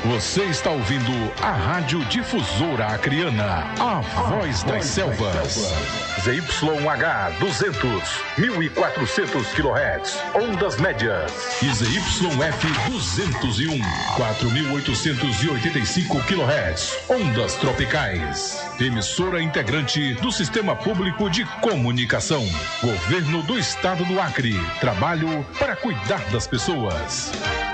Você está ouvindo a Rádio Difusora Acreana, a voz das selvas. ZYH 200, 1400 kHz, ondas médias. E ZYF 201, 4885 kHz, ondas tropicais. Emissora integrante do Sistema Público de Comunicação. Governo do Estado do Acre. Trabalho para cuidar das pessoas.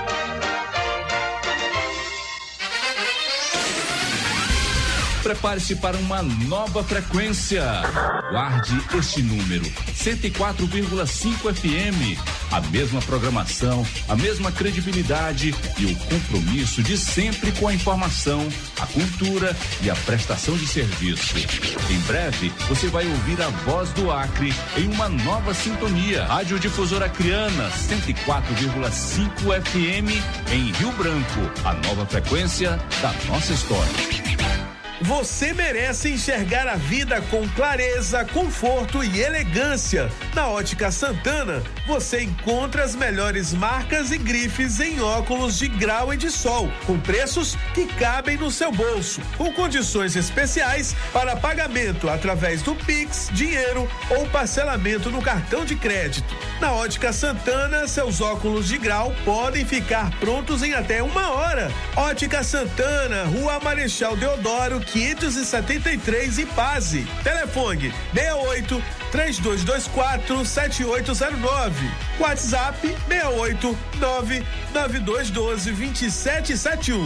Prepare-se para uma nova frequência. Guarde este número, 104,5 FM. A mesma programação, a mesma credibilidade e o compromisso de sempre com a informação, a cultura e a prestação de serviço. Em breve, você vai ouvir a voz do Acre em uma nova sintonia. Rádio Difusora Acreana, 104,5 FM em Rio Branco. A nova frequência da nossa história. Você merece enxergar a vida com clareza, conforto e elegância. Na Ótica Santana, você encontra as melhores marcas e grifes em óculos de grau e de sol, com preços que cabem no seu bolso, com condições especiais para pagamento através do Pix, dinheiro ou parcelamento no cartão de crédito. Na Ótica Santana, seus óculos de grau podem ficar prontos em até 1 hora. Ótica Santana, Rua Marechal Deodoro, 573 e Paz. Telefone 68 3224 7809. WhatsApp 68 99212 2771.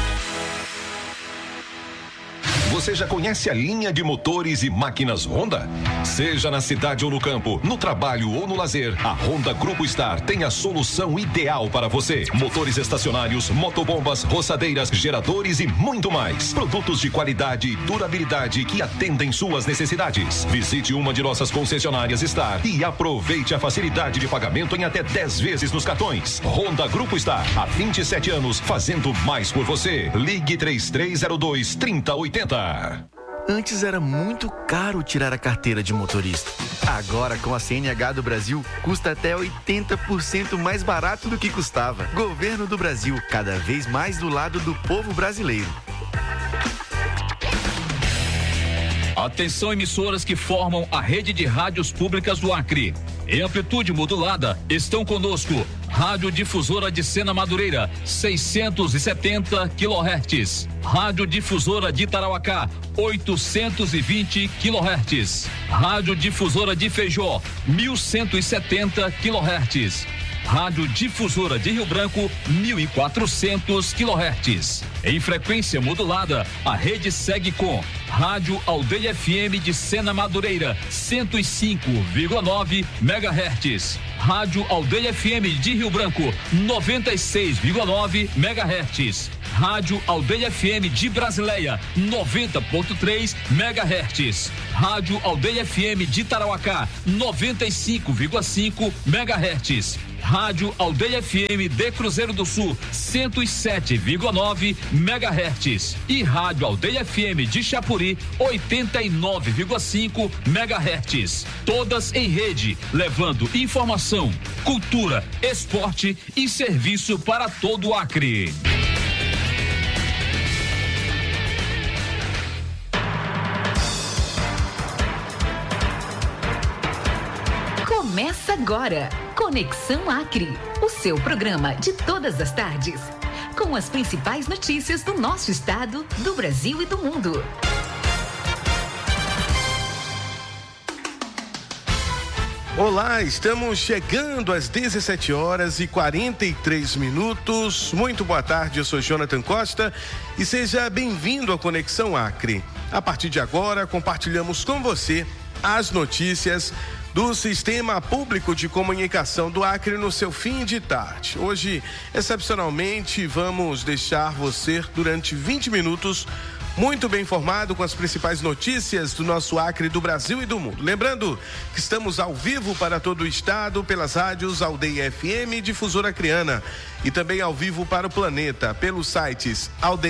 Você já conhece a linha de motores e máquinas Honda? Seja na cidade ou no campo, no trabalho ou no lazer, a Honda Grupo Star tem a solução ideal para você. Motores estacionários, motobombas, roçadeiras, geradores e muito mais. Produtos de qualidade e durabilidade que atendem suas necessidades. Visite uma de nossas concessionárias Star e aproveite a facilidade de pagamento em até 10 vezes nos cartões. Honda Grupo Star, há 27 anos, fazendo mais por você. Ligue 3302-3080. Antes era muito caro tirar a carteira de motorista. Agora, com a CNH do Brasil, custa até 80% mais barato do que custava. Governo do Brasil, cada vez mais do lado do povo brasileiro. Atenção, emissoras que formam a rede de rádios públicas do Acre. Em amplitude modulada, estão conosco Rádio Difusora de Sena Madureira, 670 kHz. Rádio Difusora de Tarauacá, 820 kHz. Rádio Difusora de Feijó, 1170 kHz. Rádio Difusora de Rio Branco, 1400 kHz. Em frequência modulada, a rede segue com Rádio Aldeia FM de Sena Madureira, 105,9 MHz. Rádio Aldeia FM de Rio Branco, 96,9 MHz. Rádio Aldeia FM de Brasileia, 90,3 MHz. Rádio Aldeia FM de Tarauacá, 95,5 MHz. Rádio Aldeia FM de Cruzeiro do Sul, 107,9 MHz. E Rádio Aldeia FM de Chapuri, 89,5 MHz. Todas em rede, levando informação, cultura, esporte e serviço para todo o Acre. Começa agora, Conexão Acre, o seu programa de todas as tardes, com as principais notícias do nosso estado, do Brasil e do mundo. Olá, estamos chegando às 17h43. Muito boa tarde, eu sou Jonathan Costa e seja bem-vindo à Conexão Acre. A partir de agora, compartilhamos com você as notícias do Sistema Público de Comunicação do Acre no seu fim de tarde. Hoje, excepcionalmente, vamos deixar você durante 20 minutos muito bem informado com as principais notícias do nosso Acre, do Brasil e do mundo. Lembrando que estamos ao vivo para todo o estado pelas rádios Aldeia FM e Difusora Acreana e também ao vivo para o planeta pelos sites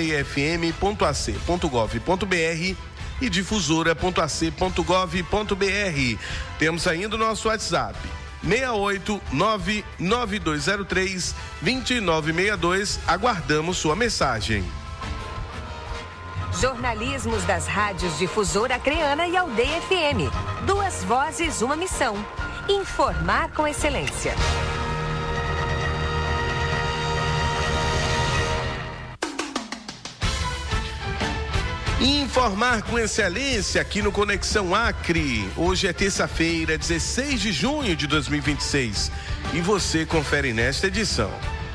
aldeiafm.ac.gov.br e difusora.ac.gov.br. Temos ainda o nosso WhatsApp 6899203-2962. Aguardamos sua mensagem. Jornalismos das rádios Difusora Acreana e Aldeia FM. 2 vozes, uma missão. Informar com excelência. Informar com excelência aqui no Conexão Acre. Hoje é terça-feira, 16 de junho de 2026. E você confere nesta edição.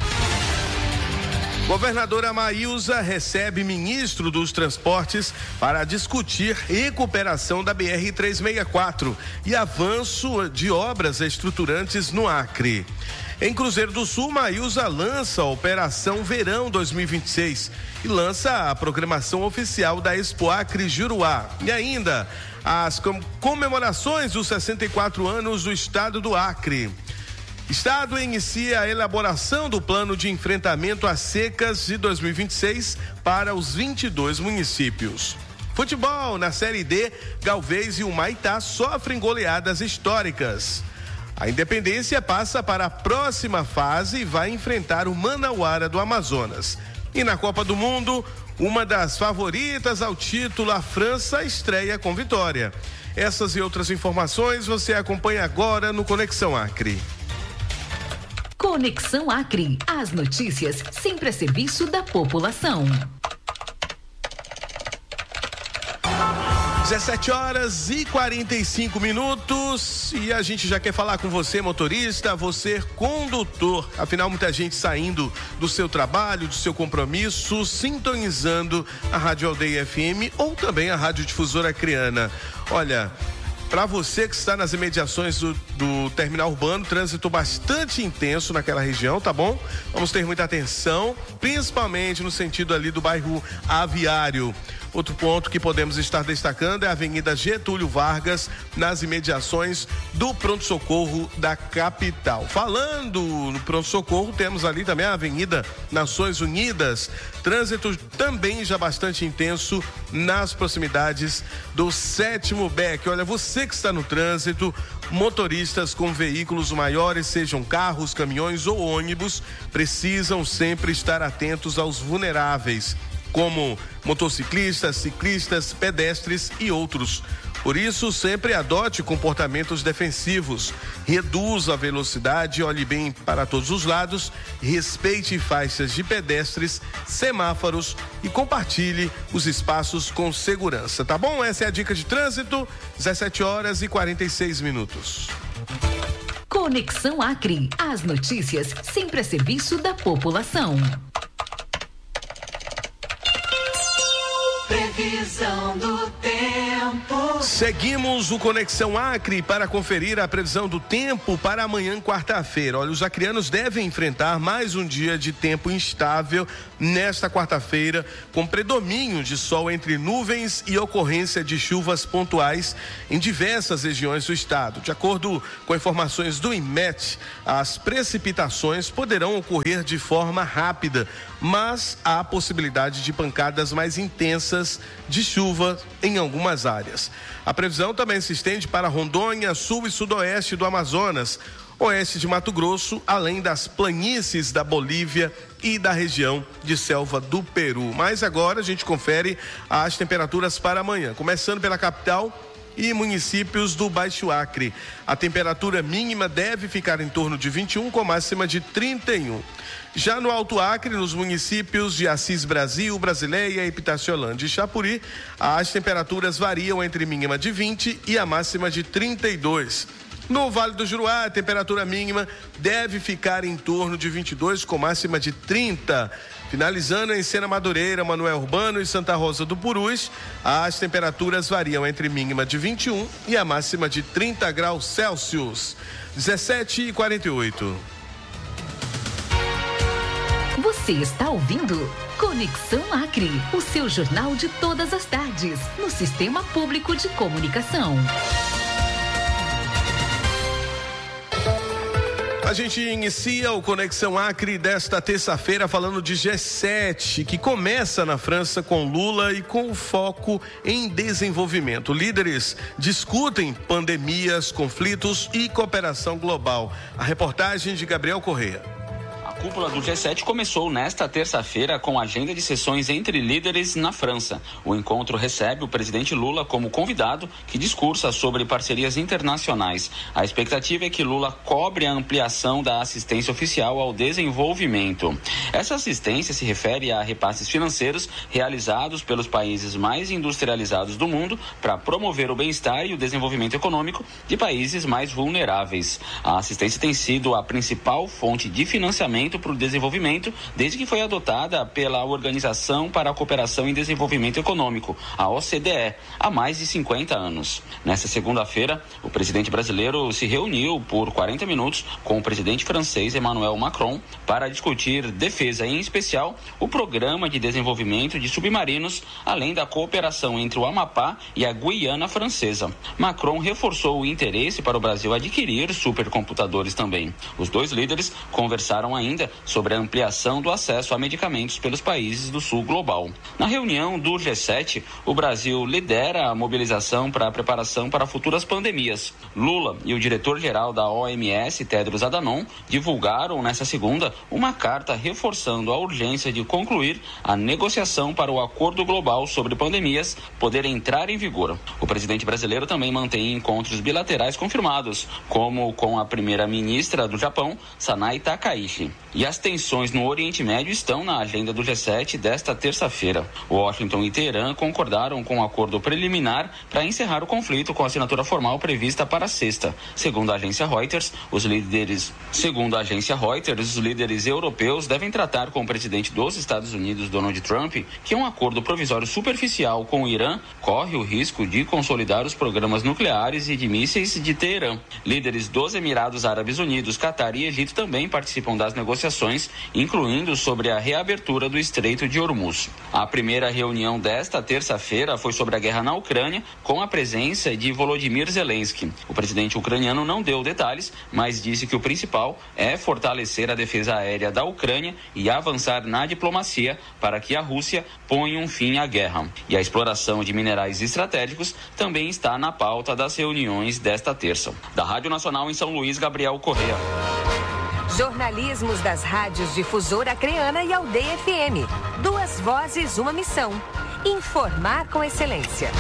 Governadora Maílza recebe ministro dos Transportes para discutir recuperação da BR-364 e avanço de obras estruturantes no Acre. Em Cruzeiro do Sul, Maílza lança a Operação Verão 2026 e lança a programação oficial da Expo Acre Juruá. E ainda as comemorações dos 64 anos do estado do Acre. Estado inicia a elaboração do plano de enfrentamento às secas de 2026 para os 22 municípios. Futebol, na Série D, Galvez e o Maitá sofrem goleadas históricas. A Independência passa para a próxima fase e vai enfrentar o Manauara do Amazonas. E na Copa do Mundo, uma das favoritas ao título, a França, estreia com vitória. Essas e outras informações você acompanha agora no Conexão Acre. Conexão Acre. As notícias sempre a serviço da população. 17h45 e a gente já quer falar com você, motorista, você condutor. Afinal, muita gente saindo do seu trabalho, do seu compromisso, sintonizando a Rádio Aldeia FM ou também a Rádio Difusora Acreana. Olha, para você que está nas imediações do terminal urbano, trânsito bastante intenso naquela região, tá bom? Vamos ter muita atenção, principalmente no sentido ali do bairro Aviário. Outro ponto que podemos estar destacando é a Avenida Getúlio Vargas, nas imediações do pronto-socorro da capital. Falando no pronto-socorro, temos ali também a Avenida Nações Unidas. Trânsito também já bastante intenso nas proximidades do 7º BEC. Olha, você que está no trânsito, motoristas com veículos maiores, sejam carros, caminhões ou ônibus, precisam sempre estar atentos aos vulneráveis, como motociclistas, ciclistas, pedestres e outros. Por isso, sempre adote comportamentos defensivos, reduza a velocidade, olhe bem para todos os lados, respeite faixas de pedestres, semáforos e compartilhe os espaços com segurança, tá bom? Essa é a dica de trânsito, 17h46. Conexão Acre. As notícias sempre a serviço da população. Previsão do tempo. Seguimos o Conexão Acre para conferir a previsão do tempo para amanhã, quarta-feira. Olha, os acreanos devem enfrentar mais um dia de tempo instável nesta quarta-feira, com predomínio de sol entre nuvens e ocorrência de chuvas pontuais em diversas regiões do estado. De acordo com informações do INMET, as precipitações poderão ocorrer de forma rápida, mas há possibilidade de pancadas mais intensas de chuva em algumas áreas. A previsão também se estende para Rondônia, sul e sudoeste do Amazonas, oeste de Mato Grosso, além das planícies da Bolívia e da região de selva do Peru. Mas agora a gente confere as temperaturas para amanhã, começando pela capital e municípios do Baixo Acre. A temperatura mínima deve ficar em torno de 21, com máxima de 31. Já no Alto Acre, nos municípios de Assis Brasil, Brasileia, Epitaciolândia e Chapuri, as temperaturas variam entre mínima de 20 e a máxima de 32. No Vale do Juruá, a temperatura mínima deve ficar em torno de 22, com máxima de 30. Finalizando em Sena Madureira, Manoel Urbano e Santa Rosa do Purus, as temperaturas variam entre mínima de 21 e a máxima de 30 graus Celsius. 17h48. Você está ouvindo Conexão Acre, o seu jornal de todas as tardes, no Sistema Público de Comunicação. A gente inicia o Conexão Acre desta terça-feira falando de G7, que começa na França com Lula e com foco em desenvolvimento. Líderes discutem pandemias, conflitos e cooperação global. A reportagem de Gabriel Correia. A cúpula do G7 começou nesta terça-feira com agenda de sessões entre líderes na França. O encontro recebe o presidente Lula como convidado, que discursa sobre parcerias internacionais. A expectativa é que Lula cobre a ampliação da assistência oficial ao desenvolvimento. Essa assistência se refere a repasses financeiros realizados pelos países mais industrializados do mundo para promover o bem-estar e o desenvolvimento econômico de países mais vulneráveis. A assistência tem sido a principal fonte de financiamento para o desenvolvimento desde que foi adotada pela Organização para a Cooperação e Desenvolvimento Econômico, a OCDE, há mais de 50 anos. Nesta segunda-feira, o presidente brasileiro se reuniu por 40 minutos com o presidente francês Emmanuel Macron para discutir defesa, em especial o Programa de Desenvolvimento de Submarinos, além da cooperação entre o Amapá e a Guiana Francesa. Macron reforçou o interesse para o Brasil adquirir supercomputadores também. Os dois líderes conversaram ainda sobre a ampliação do acesso a medicamentos pelos países do sul global. Na reunião do G7, o Brasil lidera a mobilização para a preparação para futuras pandemias. Lula e o diretor-geral da OMS, Tedros Adhanom, divulgaram nesta segunda uma carta reforçando a urgência de concluir a negociação para o Acordo Global sobre Pandemias poder entrar em vigor. O presidente brasileiro também mantém encontros bilaterais confirmados, como com a primeira-ministra do Japão, Sanai Takaichi. E as tensões no Oriente Médio estão na agenda do G7 desta terça-feira. Washington e Teherã concordaram com um acordo preliminar para encerrar o conflito com a assinatura formal prevista para sexta. Segundo a agência Reuters, os líderes europeus devem tratar com o presidente dos Estados Unidos, Donald Trump, que um acordo provisório superficial com o Irã corre o risco de consolidar os programas nucleares e de mísseis de Teherã. Líderes dos Emirados Árabes Unidos, Catar e Egito também participam das negociações, incluindo sobre a reabertura do Estreito de Hormuz. A primeira reunião desta terça-feira foi sobre a guerra na Ucrânia, com a presença de Volodymyr Zelensky. O presidente ucraniano não deu detalhes, mas disse que o principal é fortalecer a defesa aérea da Ucrânia e avançar na diplomacia para que a Rússia ponha um fim à guerra. E a exploração de minerais estratégicos também está na pauta das reuniões desta terça. Da Rádio Nacional em São Luís, Gabriel Correia. Jornalismos das rádios Difusora Acreana e Aldeia FM. Duas vozes, uma missão. Informar com excelência.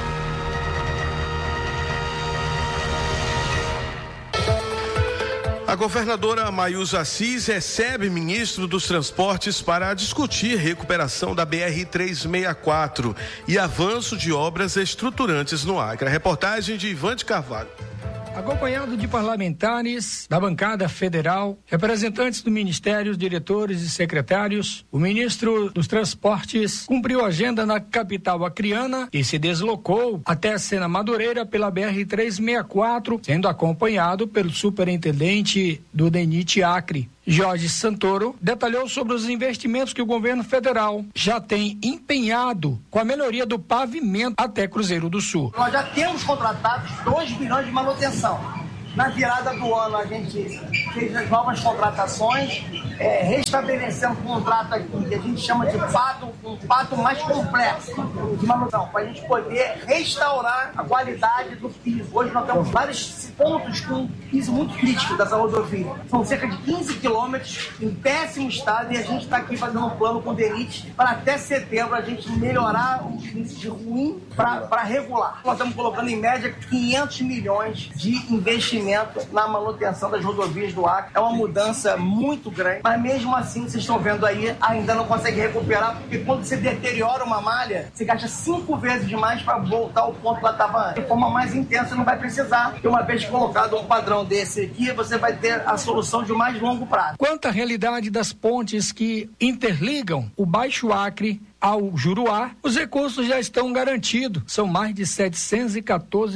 A governadora Mayusa Assis recebe ministro dos Transportes para discutir recuperação da BR-364 e avanço de obras estruturantes no Acre. A reportagem de Ivan de Carvalho. Acompanhado de parlamentares da bancada federal, representantes do Ministério, diretores e secretários, o ministro dos Transportes cumpriu a agenda na capital acreana e se deslocou até Sena Madureira pela BR-364, sendo acompanhado pelo superintendente do DENIT Acre, Jorge Santoro, detalhou sobre os investimentos que o governo federal já tem empenhado com a melhoria do pavimento até Cruzeiro do Sul. Nós já temos contratados 2 bilhões de manutenção. Na virada do ano, a gente fez as novas contratações, restabelecendo um contrato aqui que a gente chama de um pato mais complexo de manutenção, para a gente poder restaurar a qualidade do piso. Hoje nós temos vários pontos com piso muito crítico dessa rodovia. São cerca de 15 quilômetros em péssimo estado e a gente está aqui fazendo um plano com o DENIT para até setembro a gente melhorar o índice de ruim para regular. Nós estamos colocando em média 500 milhões de investimento na manutenção das rodovias do Acre. É uma mudança muito grande, mas mesmo assim, vocês estão vendo aí, ainda não consegue recuperar, porque quando você deteriora uma malha, você gasta 5 vezes demais para voltar ao ponto que ela estava antes. De forma mais intensa, não vai precisar, porque uma vez colocado um padrão desse aqui, você vai ter a solução de mais longo prazo. Quanto à realidade das pontes que interligam o Baixo Acre ao Juruá, os recursos já estão garantidos. São mais de 714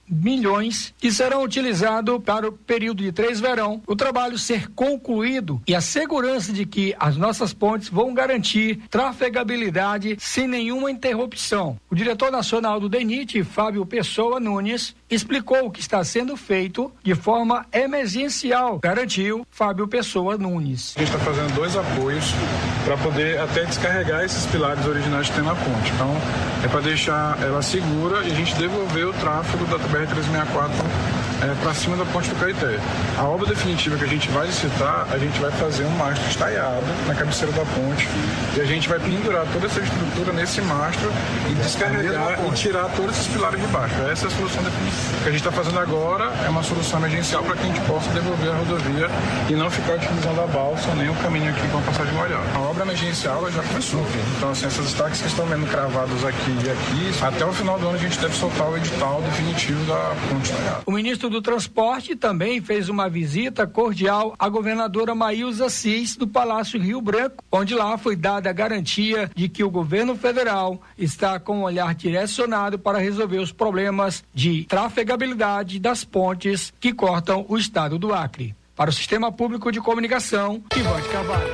milhões que serão utilizados para o período de 3 verão, o trabalho ser concluído e a segurança de que as nossas pontes vão garantir trafegabilidade sem nenhuma interrupção. O diretor nacional do DENIT, Fábio Pessoa Nunes, explicou o que está sendo feito de forma emergencial, garantiu Fábio Pessoa Nunes. A gente está fazendo 2 apoios para poder até descarregar esses pilares originais que tem na ponte. Então, é para deixar ela segura e a gente devolver o tráfego da BR-364 para cima da ponte do Caeté. A obra definitiva que a gente vai licitar, a gente vai fazer um mastro estaiado na cabeceira da ponte e a gente vai pendurar toda essa estrutura nesse mastro e descarregar e tirar todos esses pilares de baixo. Essa é a solução definitiva. O que a gente está fazendo agora é uma solução emergencial para que a gente possa devolver a rodovia e não ficar utilizando a balsa nem o caminho aqui com a passagem molhada. A obra emergencial ela já começou. Então, assim, essas estacas que estão vendo cravadas aqui e aqui, até o final do ano a gente deve soltar o edital definitivo da ponte estaiada. O ministro do Transporte também fez uma visita cordial à governadora Maílza Assis do Palácio Rio Branco, onde lá foi dada a garantia de que o governo federal está com um olhar direcionado para resolver os problemas de trafegabilidade das pontes que cortam o estado do Acre. Para o Sistema Público de Comunicação, Ivante Carvalho.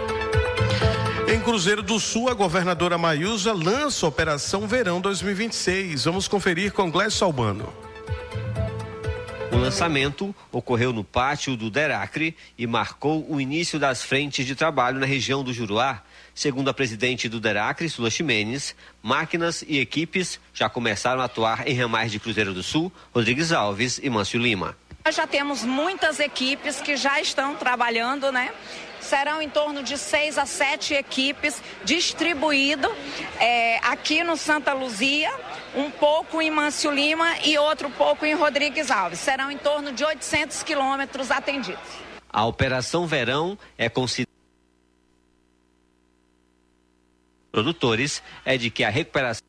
Em Cruzeiro do Sul, a governadora Maílza lança a Operação Verão 2026. Vamos conferir com Gleison Albano. O lançamento ocorreu no pátio do DERACRE e marcou o início das frentes de trabalho na região do Juruá. Segundo a presidente do DERACRE, Sula Ximenes, máquinas e equipes já começaram a atuar em ramais de Cruzeiro do Sul, Rodrigues Alves e Mâncio Lima. Nós já temos muitas equipes que já estão trabalhando, né? Serão em torno de 6 a 7 equipes distribuídas aqui no Santa Luzia, um pouco em Mâncio Lima e outro pouco em Rodrigues Alves. Serão em torno de 800 quilômetros atendidos. A Operação Verão é considerada produtores é de que a recuperação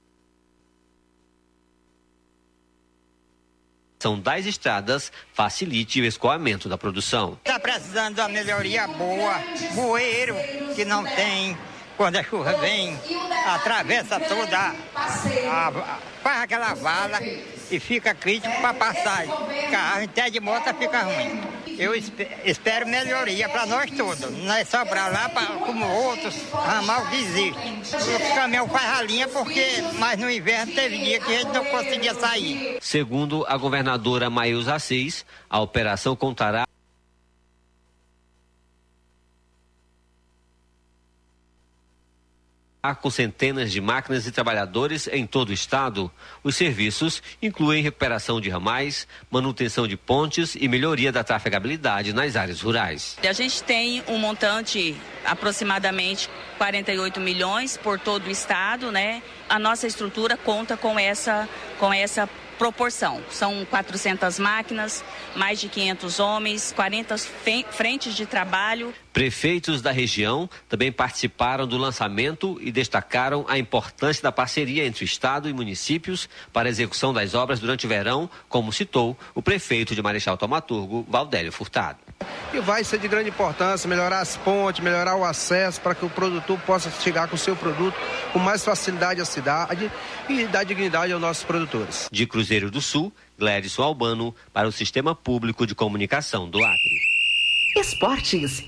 das estradas facilite o escoamento da produção. Está precisando de uma melhoria boa, bueiro que não tem, quando a chuva vem, atravessa toda, faz aquela vala e fica crítico para passar. Carro até de moto fica ruim. Eu espero melhoria para nós todos, não é só para lá, como outros ramal que existem. O caminhão faz a linha mas no inverno teve dia que a gente não conseguia sair. Segundo a governadora Maílza Assis, a operação contará com centenas de máquinas e trabalhadores em todo o estado. Os serviços incluem recuperação de ramais, manutenção de pontes e melhoria da trafegabilidade nas áreas rurais. A gente tem um montante aproximadamente 48 milhões por todo o estado, né? A nossa estrutura conta com essa proporção. São 400 máquinas, mais de 500 homens, 40 frentes de trabalho. Prefeitos da região também participaram do lançamento e destacaram a importância da parceria entre o Estado e municípios para a execução das obras durante o verão, como citou o prefeito de Marechal Thaumaturgo, Valdélio Furtado. E vai ser de grande importância melhorar as pontes, melhorar o acesso para que o produtor possa chegar com o seu produto com mais facilidade à cidade e dar dignidade aos nossos produtores. De Cruzeiro do Sul, Glédson Albano, para o Sistema Público de Comunicação do Acre. Esportes.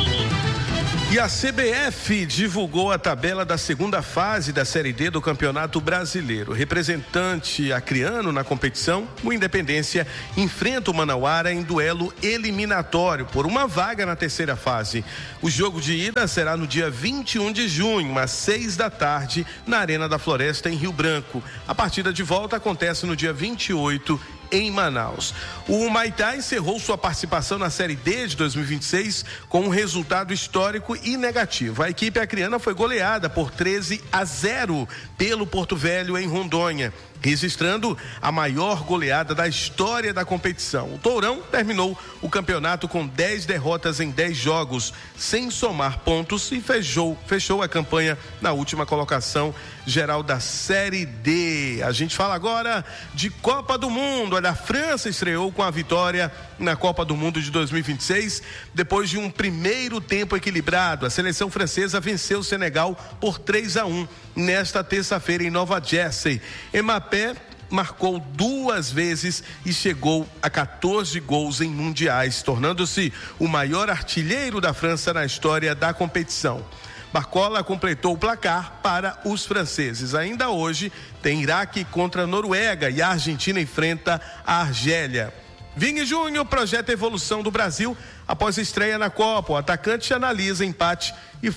E a CBF divulgou a tabela da segunda fase da Série D do Campeonato Brasileiro. Representante acreano na competição, o Independência enfrenta o Manauara em duelo eliminatório por uma vaga na terceira fase. O jogo de ida será no dia 21 de junho, às 6 da tarde, na Arena da Floresta, em Rio Branco. A partida de volta acontece no dia 28 em Manaus. O Humaitá encerrou sua participação na Série D de 2026 com um resultado histórico e negativo. A equipe acreana foi goleada por 13-0 pelo Porto Velho em Rondônia, registrando a maior goleada da história da competição. O Tourão terminou o campeonato com 10 derrotas em 10 jogos, sem somar pontos, e fechou a campanha na última colocação geral da Série D. A gente fala agora de Copa do Mundo. Olha, a França estreou com a vitória na Copa do Mundo de 2026, depois de um primeiro tempo equilibrado. A seleção francesa venceu o Senegal por 3-1 nesta terça-feira em Nova Jersey. Mbappé marcou 2 vezes e chegou a 14 gols em mundiais, tornando-se o maior artilheiro da França na história da competição. Barcola completou o placar para os franceses. Ainda hoje tem Iraque contra a Noruega e a Argentina enfrenta a Argélia. Vini Júnior projeta a evolução do Brasil após a estreia na Copa. O atacante analisa empate e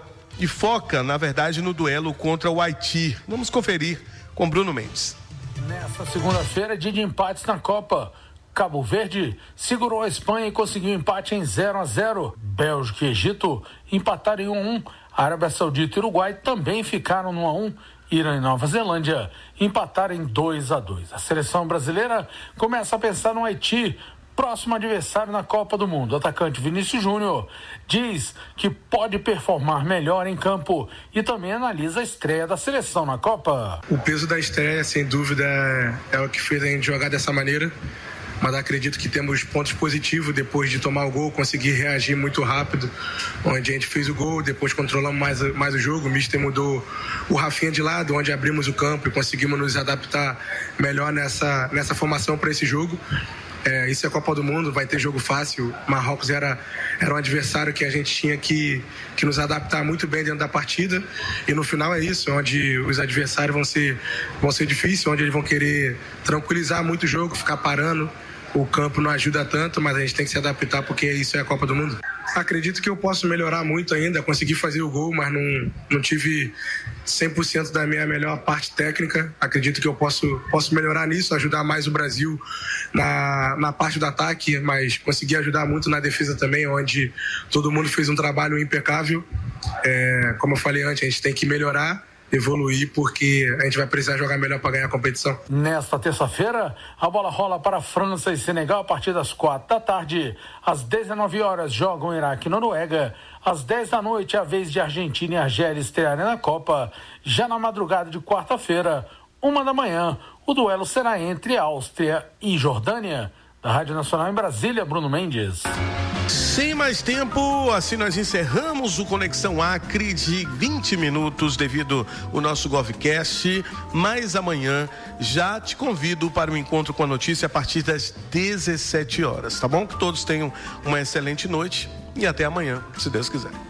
foca, na verdade, no duelo contra o Haiti. Vamos conferir com Bruno Mendes. Nesta segunda-feira, dia de empates na Copa. Cabo Verde segurou a Espanha e conseguiu empate em 0-0. Bélgica e Egito empataram em 1-1. Arábia Saudita e Uruguai também ficaram no 1-1. Irã e Nova Zelândia empataram em 2-2. A seleção brasileira começa a pensar no Haiti, próximo adversário na Copa do Mundo. O atacante Vinícius Júnior diz que pode performar melhor em campo e também analisa a estreia da seleção na Copa. O peso da estreia, sem dúvida, é o que fez a gente jogar dessa maneira. Mas acredito que temos pontos positivos depois de tomar o gol, conseguir reagir muito rápido, onde a gente fez o gol, depois controlamos mais o jogo, o mister mudou o Rafinha de lado, onde abrimos o campo e conseguimos nos adaptar melhor nessa formação para esse jogo. Isso é Copa do Mundo, vai ter jogo fácil. Marrocos era um adversário que a gente tinha que nos adaptar muito bem dentro da partida, e no final é isso, onde os adversários vão ser difíceis, onde eles vão querer tranquilizar muito o jogo, ficar parando. O campo não ajuda tanto, mas a gente tem que se adaptar porque isso é a Copa do Mundo. Acredito que eu posso melhorar muito ainda, consegui fazer o gol, mas não tive 100% da minha melhor parte técnica. Acredito que eu posso melhorar nisso, ajudar mais o Brasil na parte do ataque, mas consegui ajudar muito na defesa também, onde todo mundo fez um trabalho impecável. Como eu falei antes, a gente tem que melhorar, evoluir, porque a gente vai precisar jogar melhor para ganhar a competição. Nesta terça-feira, a bola rola para França e Senegal a partir das 4h. Às 19 horas jogam Iraque e Noruega. Às 10 da noite, a vez de Argentina e Argélia estrearem na Copa. Já na madrugada de quarta-feira, 1 da manhã, o duelo será entre Áustria e Jordânia. Da Rádio Nacional em Brasília, Bruno Mendes. Sem mais tempo, assim nós encerramos o Conexão Acre de 20 minutos devido ao nosso GovCast, mas amanhã já te convido para o encontro com a notícia a partir das 17 horas, tá bom? Que todos tenham uma excelente noite e até amanhã, se Deus quiser.